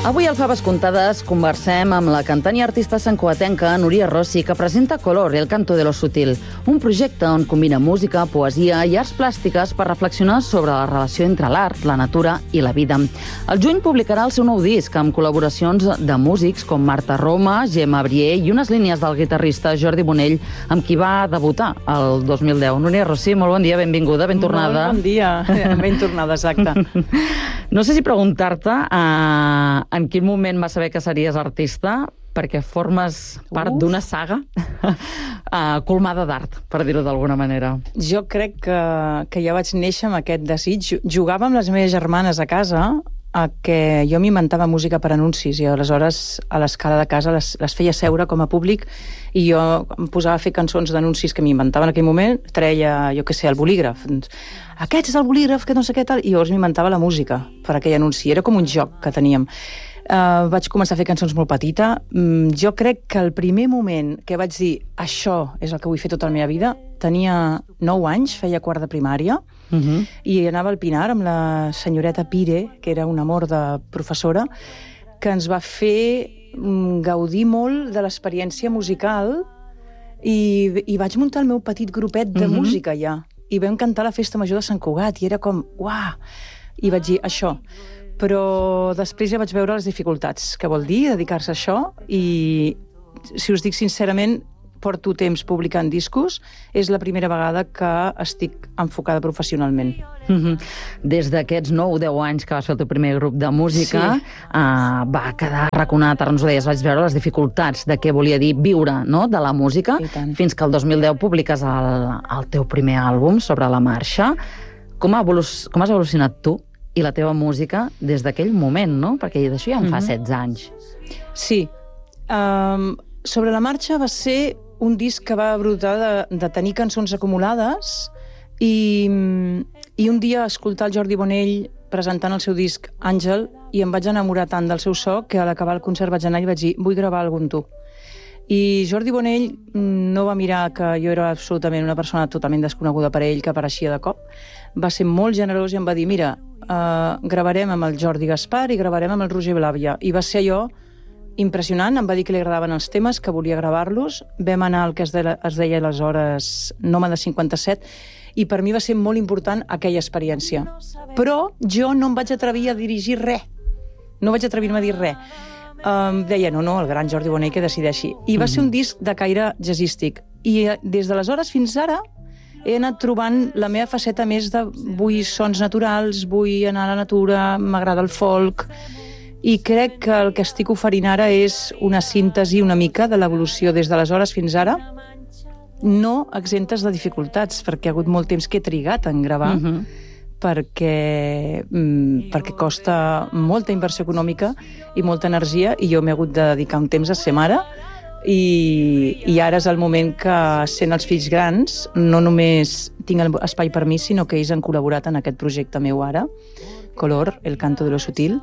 Avui al Faves Contades conversem amb la cantant i artista santcugatenca Núria Rossi, que presenta Color, el canto de lo sutil, un projecte on combina música, poesia i arts plàstiques per reflexionar sobre la relació entre l'art, la natura i la vida. Al juny publicarà el seu nou disc amb col·laboracions de músics com Marta Roma, Gemma Brier i unes línies del guitarrista Jordi Bonell, amb qui va debutar el 2010. Núria Rossi, molt bon dia, benvinguda, ben tornada. Molt bon dia, ben tornada, exacte. No sé si preguntar-te en quin moment vas saber que series artista, perquè formes part d'una saga colmada d'art, per dir-ho d'alguna manera. Jo crec que ja vaig néixer amb aquest desig. Jugava amb les meves germanes a casa a que jo m'inventava música per anuncis i aleshores a l'escala de casa les feia seure com a públic i jo em posava a fer cançons d'anuncis que m'inventava en aquell moment, treia, jo què sé, el bolígraf. Aquest és el bolígraf, que no sé què tal, i llavors m'inventava la música per aquell anunci. Era com un joc que teníem. Vaig començar a fer cançons molt petita. Jo crec que el primer moment que vaig dir això és el que vull fer tota la meva vida, tenia 9 anys, feia quart de primària, i anava al Pinar amb la senyoreta Pire, que era un amor de professora, que ens va fer gaudir molt de l'experiència musical i vaig muntar el meu petit grupet de música ja. I vam cantar a la Festa Major de Sant Cugat i era com, uah! I vaig dir, això. Però després ja vaig veure les dificultats que vol dir dedicar-se a això i, si us dic sincerament, porto temps publicant discos. És la primera vegada que estic enfocada professionalment. Des d'aquests 9-10 anys que vas fer el teu primer grup de música, va quedar arraconat, ara ens ho deies, vaig veure les dificultats de què volia dir viure, no?, de la música, fins que el 2010 publiques el teu primer àlbum, Sobre la marxa. Com has evolucionat tu i la teva música des d'aquell moment, no? Perquè d'això ja en fa 16 anys. Sí. Sobre la marxa va ser un disc que va brotar de tenir cançons acumulades i un dia escoltar el Jordi Bonell presentant el seu disc Àngel i em vaig enamorar tant del seu so que a l'acabar el concert vaig anar i vaig dir vull gravar alguna amb tu. I Jordi Bonell no va mirar que jo era absolutament una persona totalment desconeguda per ell, que apareixia de cop. Va ser molt generós i em va dir mira, gravarem amb el Jordi Gaspar i gravarem amb el Roger Blàvia. I va ser allò impressionant, em va dir que li agradaven els temes, que volia gravar-los. Vam anar al que es deia aleshores Nòmada 57 i per mi va ser molt important aquella experiència. Però jo no em vaig atrevir a dirigir res. No vaig atrevir-me a dir res. Deia, no, el gran Jordi Bonell que decideixi. I va ser un disc de caire jazzístic. I des d'aleshores fins ara he anat trobant la meva faceta més de vull sons naturals, vull anar a la natura, m'agrada el folk. I crec que el que estic oferint ara és una síntesi una mica de l'evolució des d'aleshores fins ara, no exemptes de dificultats, perquè ha hagut molt temps que he trigat en gravar, perquè costa molta inversió econòmica i molta energia, i jo m'he hagut de dedicar un temps a ser mare, i ara és el moment que, sent els fills grans, no només tinc espai per mi, sinó que ells han col·laborat en aquest projecte meu ara, Color, el canto de lo sutil,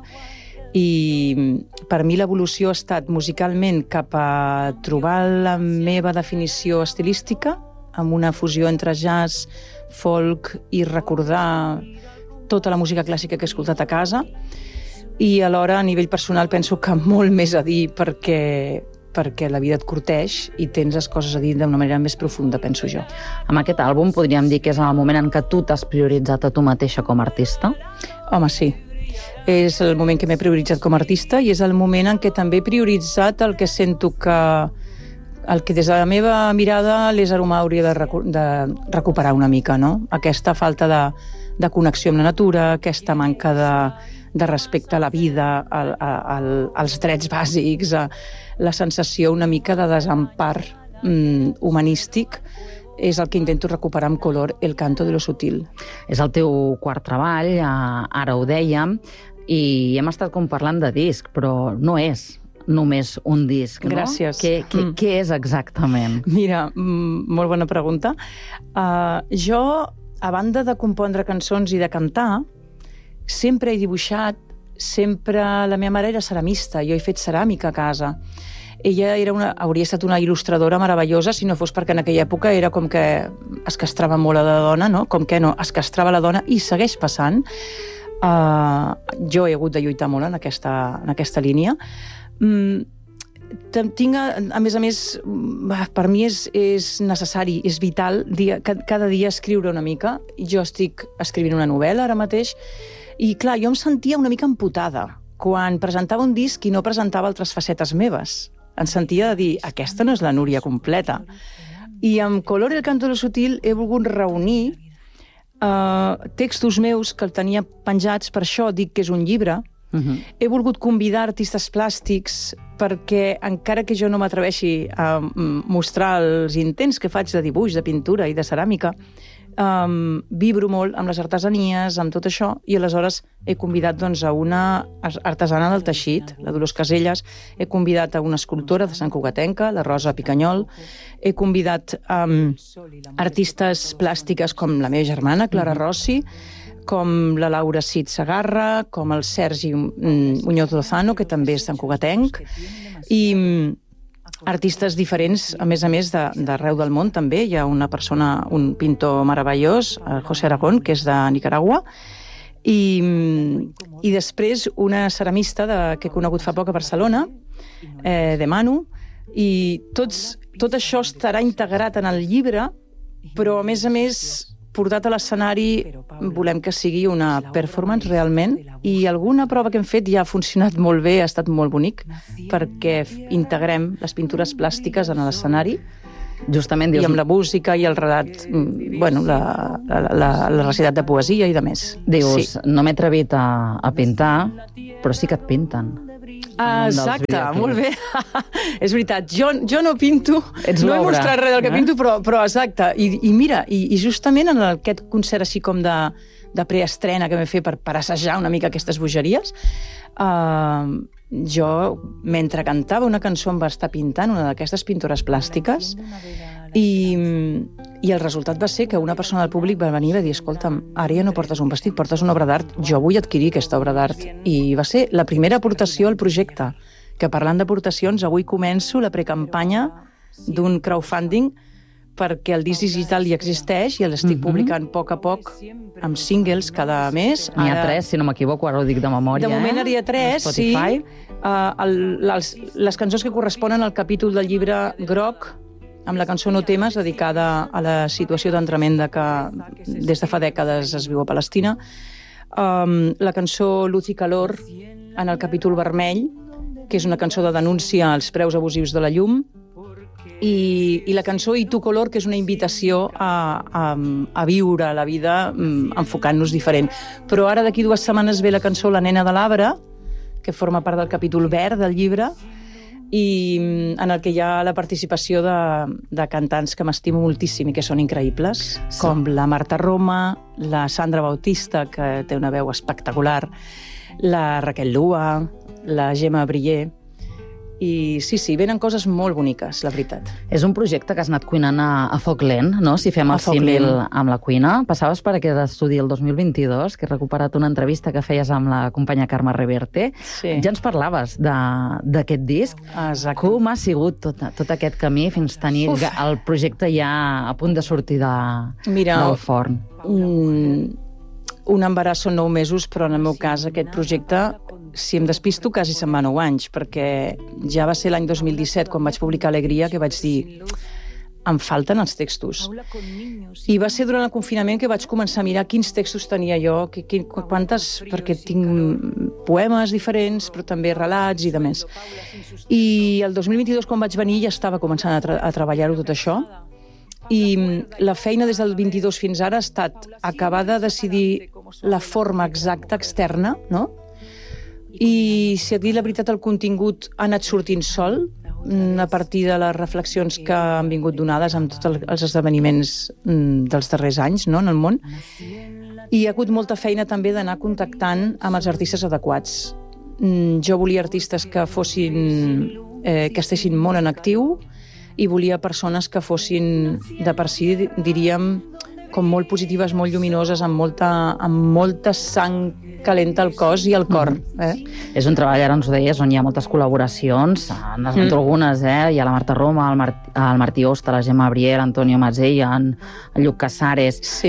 i per mi l'evolució ha estat musicalment cap a trobar la meva definició estilística amb una fusió entre jazz, folk i recordar tota la música clàssica que he escoltat a casa i alhora a nivell personal penso que molt més a dir perquè la vida et curteix i tens les coses a dir d'una manera més profunda, penso jo. Amb aquest àlbum podríem dir que és el moment en què tu t'has prioritzat a tu mateixa com a artista? Home, sí. És el moment que m'he prioritzat com a artista i és el moment en què també he prioritzat el que sento que des de la meva mirada l'ésser humà hauria de recuperar una mica, no? Aquesta falta de connexió amb la natura, aquesta manca de respecte a la vida, als drets bàsics, la sensació una mica de desempar humanístic és el que intento recuperar amb Color, el canto de lo sutil. És el teu quart treball, ara ho dèiem, i hem estat com parlant de disc, però no és només un disc, no? Gràcies. Què és exactament? Mira, molt bona pregunta. Jo, a banda de compondre cançons i de cantar, sempre he dibuixat, sempre la meva mare era ceramista, jo he fet ceràmica a casa. Ella hauria estat una il·lustradora meravellosa si no fos perquè en aquella època era com que es castrava molt a la dona, no? Com que no, es castrava la dona i segueix passant. Jo he hagut de lluitar molt en aquesta línia. Tinc, a més, per mi és necessari, és vital cada dia escriure una mica. Jo estic escrivint una novel·la ara mateix i, clar, jo em sentia una mica amputada quan presentava un disc i no presentava altres facetes meves. Em sentia de dir, aquesta no és la Núria completa. I amb Color y el canto de lo sutil he volgut reunir textos meus que el tenia penjats, per això dic que és un llibre. He volgut convidar artistes plàstics perquè, encara que jo no m'atreveixi a mostrar els intents que faig de dibuix, de pintura i de ceràmica, vibro molt amb les artesanies, amb tot això, i aleshores he convidat a una artesana del teixit, la Dolors Caselles, he convidat a una escultora de Sant Cugatenca, la Rosa Picanyol, he convidat artistes plàstiques com la meva germana, Clara Rossi, com la Laura Cid Segarra, com el Sergi Muñoz Lozano, que també és santcugatenc, i artistes diferents, a més d'arreu del món també. Hi ha una persona, un pintor meravellós, el José Aragón, que és de Nicaragua, i després una ceramista que he conegut fa poc a Barcelona, de Manu, i tot això estarà integrat en el llibre, però a més portat a l'escenari volem que sigui una performance realment, i alguna prova que hem fet ja ha funcionat molt bé, ha estat molt bonic, perquè integrem les pintures plàstiques en l'escenari, justament dius... i amb la música i el relat, la recitat de poesia i de més. Dius, no m'he atrevit a pintar, però sí que et pinten. Exacte, molt bé. És veritat, jo no pinto, no he mostrat res del que pinto, però exacte. I mira, i justament en aquest concert així com de preestrena que vam fer per assajar una mica aquestes bogeries, jo, mentre cantava una cançó, em va estar pintant una d'aquestes pintures plàstiques, i el resultat va ser que una persona del públic va venir i va dir, escolta'm, ara ja no portes un vestit, portes una obra d'art, jo vull adquirir aquesta obra d'art. I va ser la primera aportació al projecte, que parlant d'aportacions, avui començo la precampanya d'un crowdfunding perquè el disc digital ja existeix i l'estic publicant a poc amb singles cada mes. N'hi ha 3, si no m'equivoco, ara ho dic de memòria. De moment n'hi ha 3, sí. Les cançons que corresponen al capítol del llibre groc, amb la cançó No temes, dedicada a la situació tan tremenda que des de fa dècades es viu a Palestina. La cançó Luz y calor, en el capítol vermell, que és una cançó de denúncia als preus abusius de la llum, i la cançó I tu color, que és una invitació a viure la vida enfocant-nos diferent. Però ara d'aquí 2 setmanes ve la cançó La nena de l'arbre, que forma part del capítol verd del llibre, i en el que hi ha la participació de cantants que m'estimo moltíssim i que són increïbles, com la Marta Roma, la Sandra Bautista, que té una veu espectacular, la Raquel Lua, la Gemma Brier. I sí, venen coses molt boniques, la veritat. És un projecte que has anat cuinant a foc lent, no? Si fem el símil amb la cuina. Passaves per aquest estudi el 2022, que he recuperat una entrevista que feies amb la companya Carme Reverte. Sí. Ja ens parlaves d'aquest disc. Exacte. Com ha sigut tot aquest camí fins tenir el projecte ja a punt de sortir del forn? Un embaràs són 9 mesos, però en el meu cas aquest projecte, si em despisto, quasi se'n va 9 anys, perquè ja va ser l'any 2017, quan vaig publicar Alegria, que vaig dir, em falten els textos. I va ser durant el confinament que vaig començar a mirar quins textos tenia jo, perquè tinc poemes diferents, però també relats i de més. I el 2022, quan vaig venir, ja estava començant a treballar-ho tot això, i la feina des del 22 fins ara ha estat acabar de decidir la forma exacta externa, no? I, si et dic la veritat, el contingut ha anat sortint sol a partir de les reflexions que han vingut donades amb tots els esdeveniments dels darrers anys, no?, en el món. I hi ha hagut molta feina també d'anar contactant amb els artistes adequats. Jo volia artistes que estessin molt en actiu, i volia persones que fossin de per si, diríem, com molt positives, molt lluminoses, amb molta sang calenta al cos i al cor. És un treball, ara ens ho deies, on hi ha moltes col·laboracions, n'esmento algunes, hi ha la Marta Roma, el Martí Osta, la Gemma Brier, l'Antonio Mazzei, en Lluc Casares. Sí.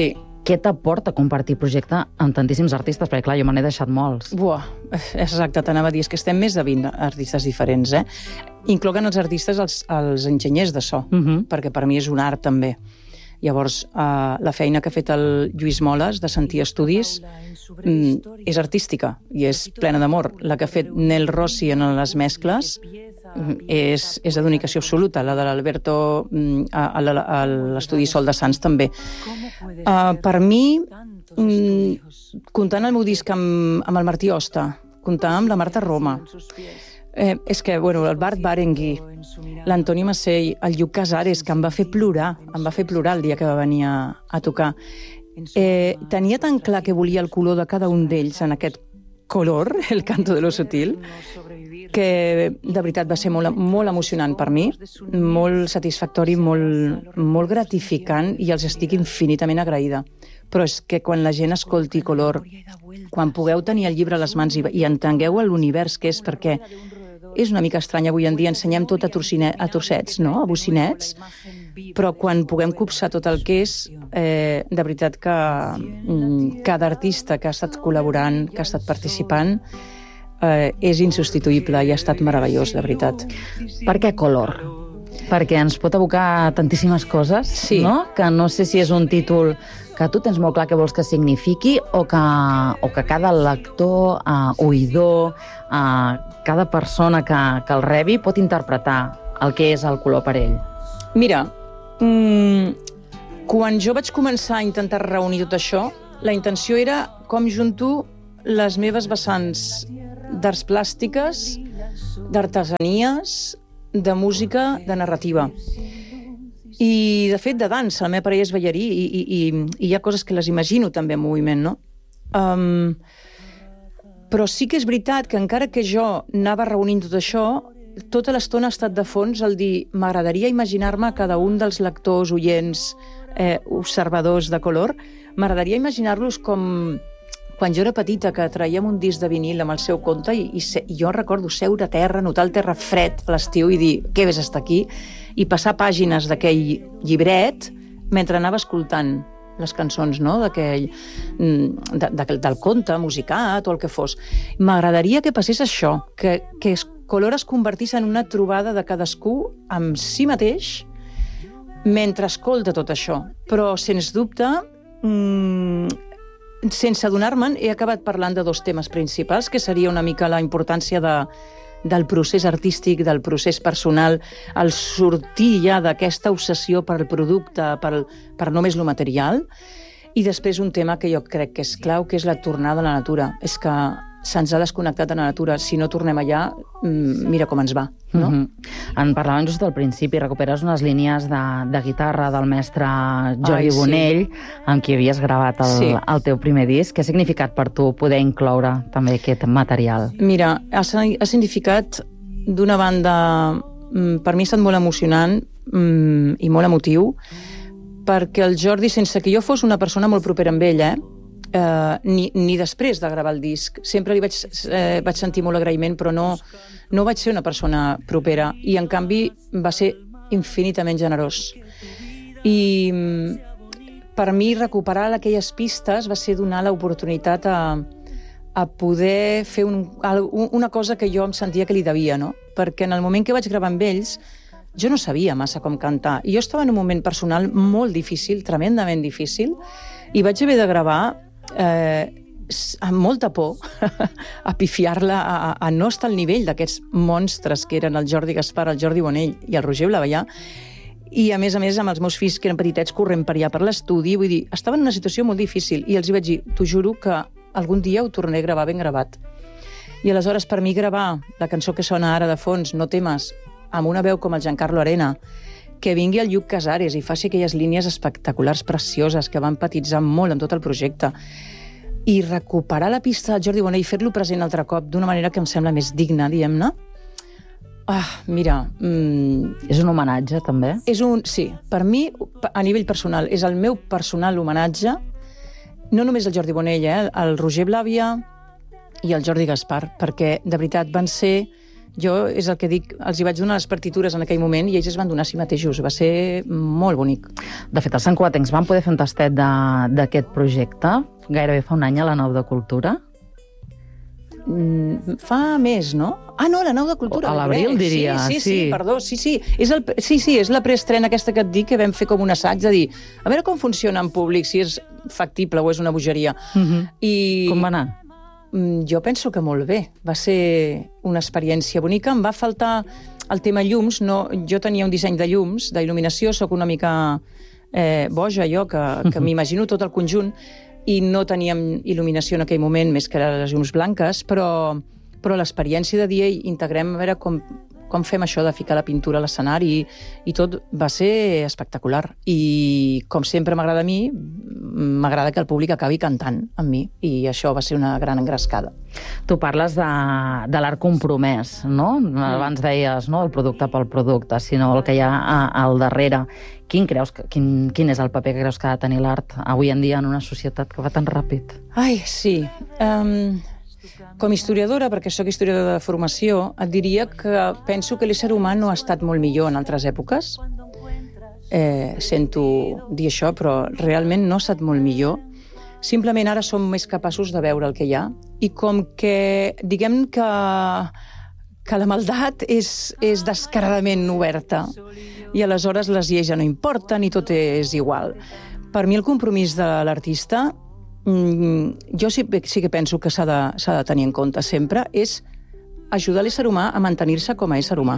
què t'aporta compartir projecte amb tantíssims artistes? Perquè, clar, jo me n'he deixat molts. Buah, exacte, t'anava a dir, és que estem més de 20 artistes diferents, Inclouen els artistes els enginyers de so, perquè per mi és un art també. Llavors, la feina que ha fet el Lluís Moles de Sentir Estudis és artística i és plena d'amor. La que ha fet Nel Rossi en les mescles és de donació absoluta. La de l'Alberto a l'estudi Sol de Sants també. Per mi, comptant el meu disc amb el Martí Hosta, comptant amb la Marta Roma, és que, el Bart Barengui, l'Antoni Massell, el Lluc Casares, que em va fer plorar el dia que va venir a tocar. Tenia tan clar que volia el color de cada un d'ells en aquest color, el canto de lo sutil, que de veritat va ser molt, molt emocionant per mi, molt satisfactori, molt gratificant, i els estic infinitament agraïda. Però és que quan la gent escolti Color, quan pugueu tenir el llibre a les mans i entengueu l'univers que és, perquè és una mica estrany avui en dia, ensenyem tot a torsets, no? A bocinets, però quan puguem copsar tot el que és, de veritat que cada artista que ha estat col·laborant, que ha estat participant, és insubstituïble i ha estat meravellós, de veritat. Per què Color? Perquè ens pot evocar tantíssimes coses, sí, no? Que no sé si és un títol que tu tens molt clar què vols que signifiqui o que cada lector, oïdor, cada persona que el rebi pot interpretar el que és el color per ell. Mira, quan jo vaig començar a intentar reunir tot això, la intenció era com junto les meves vessants d'arts plàstiques, d'artesanies, de música, de narrativa. I, de fet, de dansa. La meva parella és ballarí i hi ha coses que les imagino també en moviment, no? Però sí que és veritat que encara que jo anava reunint tot això, tota l'estona ha estat de fons el dir m'agradaria imaginar-me cada un dels lectors, oients, observadors de Color, m'agradaria imaginar-los com quan jo era petita, que traiem un disc de vinil amb el seu conte i jo recordo seure a terra, notar el terra fred a l'estiu i dir, què ves estar aquí? I passar pàgines d'aquell llibret mentre anava escoltant les cançons, no? Del conte musicat o el que fos. M'agradaria que passés això, que Color es convertís en una trobada de cadascú amb si mateix mentre escolta tot això. Però, sens dubte, sense adonar-me'n, he acabat parlant de dos temes principals, que seria una mica la importància del procés artístic, del procés personal, el sortir ja d'aquesta obsessió per el producte, per només lo material, i després un tema que jo crec que és clau, que és la tornada a la natura. És que se'ns ha desconnectat de la natura. Si no tornem allà, mira com ens va, no? En parlàvem just al principi, recuperes unes línies de guitarra del mestre Jordi Bonell, amb qui havies gravat el teu primer disc. Què ha significat per tu poder incloure també aquest material? Mira, ha significat, d'una banda, per mi ha estat molt emocionant i molt emotiu, perquè el Jordi, sense que jo fos una persona molt propera amb ell, ni després de gravar el disc. Sempre li vaig sentir molt agraïment, però no vaig ser una persona propera. I, en canvi, va ser infinitament generós. I per mi recuperar aquelles pistes va ser donar l'oportunitat a poder fer una cosa que jo em sentia que li devia, no? Perquè en el moment que vaig gravar amb ells, jo no sabia massa com cantar. I jo estava en un moment personal molt difícil, tremendament difícil, i vaig haver de gravar amb molta por a pifiar-la, a no estar al nivell d'aquests monstres que eren el Jordi Gaspar, el Jordi Bonell i el Roger Blavellà, i a més amb els meus fills que eren petitets corrent per allà per l'estudi. Vull dir, estava en una situació molt difícil i els hi vaig dir, t'ho juro que algun dia ho tornaré a gravar ben gravat. I aleshores, per mi, gravar la cançó que sona ara de fons, No temes, amb una veu com el Giancarlo Arena, que vingui el Lluc Casares i faci aquelles línies espectaculars, precioses, que van empatitzar molt amb tot el projecte, i recuperar la pista del Jordi Bonell i fer-lo present altre cop d'una manera que em sembla més digna, diguem-ne. Mira... És un homenatge, també? Sí, per mi, a nivell personal, és el meu personal homenatge, no només el Jordi Bonell, el Roger Blavia i el Jordi Gaspar, perquè, de veritat, van ser Jo és el que dic, els hi vaig donar les partitures en aquell moment i ells es van donar a si mateixos. Va ser molt bonic. De fet, els santcugatencs van poder fer un tastet d'aquest projecte gairebé fa un any a la Nau de Cultura. Fa més, no? Ah, no, la Nau de Cultura. A l'abril, diria. Sí, perdó, sí. És la preestrena aquesta que et dic, que vam fer com un assaig de dir, a veure com funciona en públic, si és factible o és una bogeria. Com va anar? Jo penso que molt bé. Va ser una experiència bonica. Em va faltar el tema llums. No, jo tenia un disseny de llums, d'il·luminació, sóc una mica boja jo, que m'imagino tot el conjunt, i no teníem il·luminació en aquell moment, més que les llums blanques, però l'experiència de dir, integrem, a veure com fem això de ficar la pintura a l'escenari, i tot va ser espectacular. I com sempre m'agrada a mi, m'agrada que el públic acabi cantant amb mi, i això va ser una gran engrescada. Tu parles de l'art compromès, no? Abans deies, no?, el producte pel producte, sinó el que hi ha al darrere. Quin és el paper que creus que ha de tenir l'art avui en dia en una societat que va tan ràpid? Ai, sí. Com a historiadora, perquè sóc historiadora de formació, et diria que penso que l'ésser humà no ha estat molt millor en altres èpoques. Sento dir això, però realment no ha estat molt millor. Simplement ara som més capaços de veure el que hi ha, i com que, diguem que la maldat és descaradament oberta, i aleshores les lleis ja no importen i tot és igual. Per mi el compromís de l'artista, jo sí que penso que s'ha de tenir en compte sempre, és ajudar l'ésser humà a mantenir-se com a ésser humà.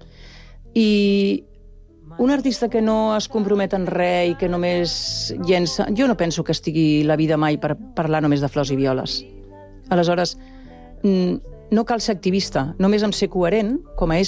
I un artista que no es compromet en res i que només llença... Jo no penso que estigui la vida mai per parlar només de flors i violes. Aleshores, no cal ser activista, només amb ser coherent com a